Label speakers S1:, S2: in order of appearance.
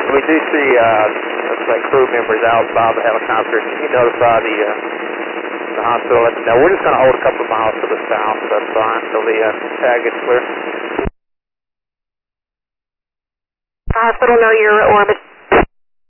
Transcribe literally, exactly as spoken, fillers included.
S1: We do see, uh, looks like crew members out by the helicopter. Can you notify the, uh, the hospital? Let them know. We're just going to hold a couple of miles to the south, so that's fine, until the uh, tag gets clear.
S2: The hospital know your orbit.